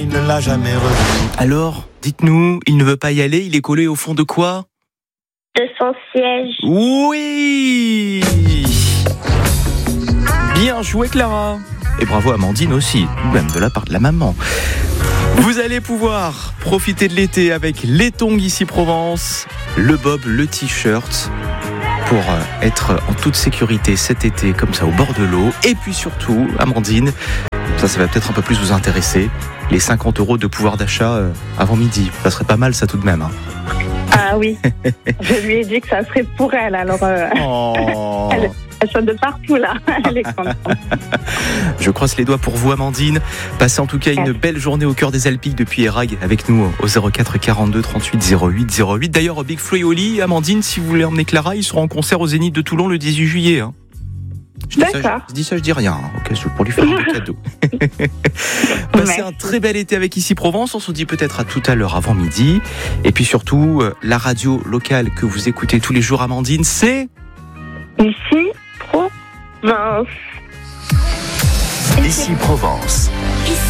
il ne l'a jamais revu. Alors, dites-nous, il ne veut pas y aller, il est collé au fond de quoi ? De son siège. Oui ! Bien joué Clara. Et bravo Amandine aussi, même de la part de la maman. Vous allez pouvoir profiter de l'été avec les tongs ici Provence, le bob, le t-shirt, pour être en toute sécurité cet été, comme ça, au bord de l'eau. Et puis surtout, Amandine, ça va peut-être un peu plus vous intéresser, les 50 € de pouvoir d'achat avant midi. Ça serait pas mal ça tout de même. Hein. Ah oui, je lui ai dit que ça serait pour elle, alors Oh. elle sonne de partout là, elle est contente. Je croise les doigts pour vous Amandine. Passez en tout cas une belle journée au cœur des Alpiques depuis Erag avec nous au 04 42 38 08 08. D'ailleurs Big Flo et Oli, Amandine, si vous voulez emmener Clara, ils seront en concert au Zénith de Toulon le 18 juillet. Hein. Je dis rien, ok, pour lui faire un cadeau. Passez un très bel été avec Ici Provence. On se dit peut-être à tout à l'heure avant midi. Et puis surtout, la radio locale que vous écoutez tous les jours, Amandine, c'est Ici Provence. Ici Provence.